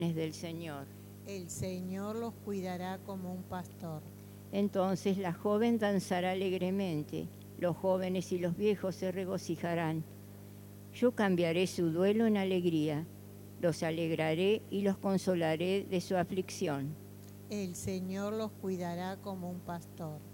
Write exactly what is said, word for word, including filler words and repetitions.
del Señor. El Señor los cuidará como un pastor. Entonces la joven danzará alegremente, los jóvenes y los viejos se regocijarán. Yo cambiaré su duelo en alegría, los alegraré y los consolaré de su aflicción. El Señor los cuidará como un pastor.